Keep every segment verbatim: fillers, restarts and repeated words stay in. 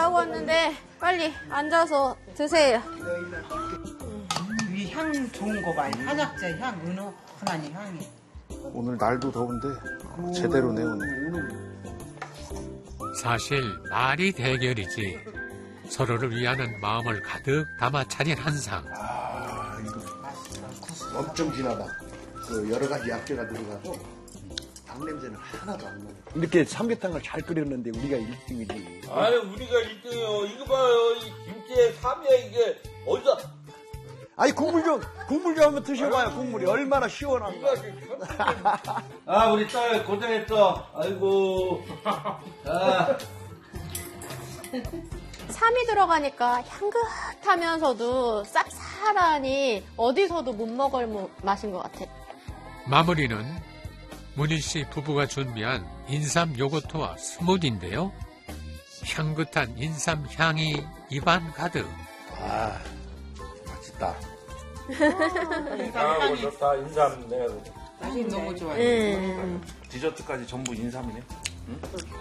드시라고 왔는데 빨리 앉아서 드세요. 이 향 좋은 거 봐요. 한약재 향, 은은하니 향이. 오늘 날도 더운데 제대로 내오네. 사실 말이 대결이지 서로를 위하는 마음을 가득 담아 차린 한상. 아, 이거 엄청 진하다. 그 여러 가지 약재가 들어가서 닭 냄새는 하나도 안 나네. 이렇게 삼계탕을 잘 끓였는데 우리가 일 등이지. 아유, 우리가 일 등이요. 이거 봐요. 이 김치의 삼이야, 이게. 어디서. 아니, 국물 좀, 국물 좀 한번 드셔봐요, 국물이. 얼마나 시원한가. 아, 우리 딸 고생했어. 아이고. 아. 삼이 들어가니까 향긋하면서도 쌉쌀하니 어디서도 못 먹을 맛인 것 같아. 마무리는 문희 씨 부부가 준비한 인삼 요거트와 스무디인데요. 향긋한 인삼 향이 입안 가득. 아, 맛있다. 아, 좋다. 인삼 내가. 맛이 너무 좋아요. 음. 디저트까지 전부 인삼이네. 응?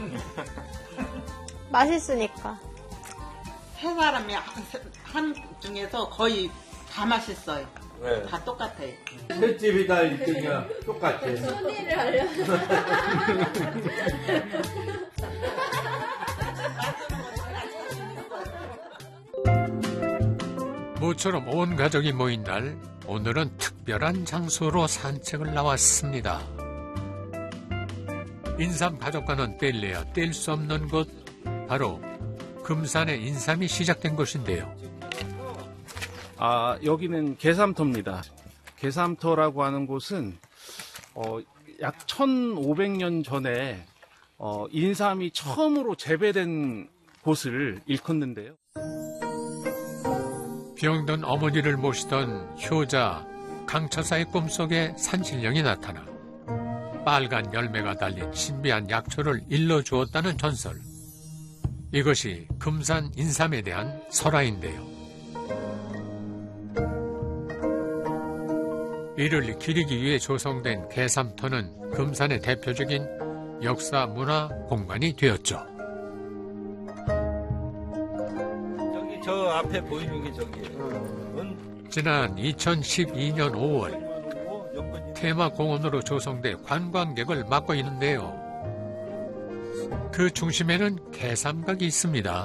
맛있으니까. 세 사람이 한, 한 중에서 거의 다 맛있어요. 네. 다 똑같아요. 횟집이 다 일 등이야. 똑같아. 손님을 알려. 모처럼 온 가족이 모인 날, 오늘은 특별한 장소로 산책을 나왔습니다. 인삼 가족과는 뗄래야 뗄 수 없는 곳, 바로 금산의 인삼이 시작된 곳인데요. 아, 여기는 계삼터입니다. 계삼터라고 하는 곳은 어, 약 천오백 년 전에 어, 인삼이 처음으로 재배된 곳을 일컫는데요. 병든 어머니를 모시던 효자 강처사의 꿈속에 산신령이 나타나 빨간 열매가 달린 신비한 약초를 일러주었다는 전설. 이것이 금산 인삼에 대한 설화인데요. 이를 기리기 위해 조성된 계삼터는 금산의 대표적인 역사 문화 공간이 되었죠. 저기 저 앞에 보이는 게 저기예요. 지난 이천십이 년 오월 테마공원으로 조성돼 관광객을 맡고 있는데요. 그 중심에는 계삼각이 있습니다.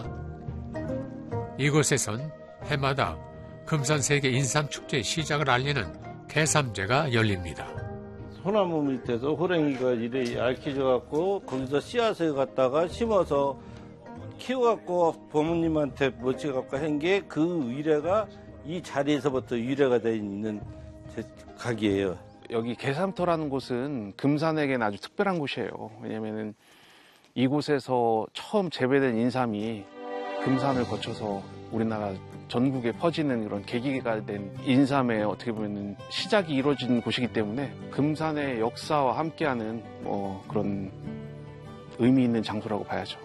이곳에선 해마다 금산 세계 인삼축제 시작을 알리는 계삼제가 열립니다. 소나무 밑에서 호랭이가 이래 얇혀져갖고 거기서 씨앗을 갖다가 심어서 키워갖고 부모님한테 모셔갖고 한 게 그 의뢰가 이 자리에서부터 유래가 되어 있는 각이에요. 여기 계삼터라는 곳은 금산에게는 아주 특별한 곳이에요. 왜냐면은 이곳에서 처음 재배된 인삼이 금산을 거쳐서 우리나라 전국에 퍼지는 그런 계기가 된 인삼의 어떻게 보면 시작이 이루어진 곳이기 때문에 금산의 역사와 함께하는 뭐 그런 의미 있는 장소라고 봐야죠.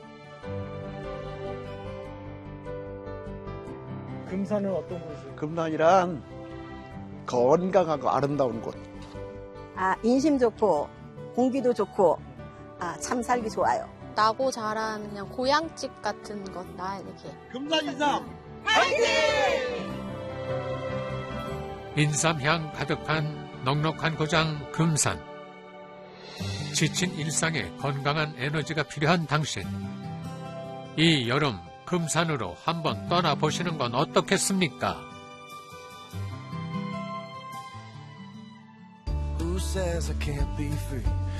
금산은 어떤 곳이에요? 금산이란 건강하고 아름다운 곳. 아, 인심 좋고 공기도 좋고 아, 참 살기 좋아요. 나고 자란 그냥 고향집 같은 거다 이렇게. 금산 인삼 화이팅! 인삼향 가득한 넉넉한 고장 금산. 지친 일상에 건강한 에너지가 필요한 당신. 이 여름 금산으로 한번 떠나보시는 건 어떻겠습니까? Who says I can't be free?